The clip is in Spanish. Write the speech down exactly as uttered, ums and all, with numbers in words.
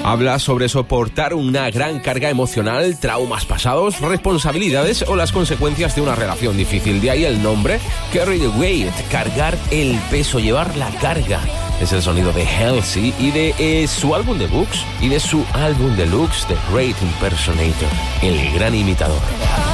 Habla sobre soportar una gran carga emocional, traumas pasados, responsabilidades o las consecuencias de una relación difícil. De ahí el nombre, Carry the Weight, cargar el peso, llevar la carga. Es el sonido de Halsey y de eh, su álbum deluxe y de su álbum deluxe The Great Impersonator, el gran imitador.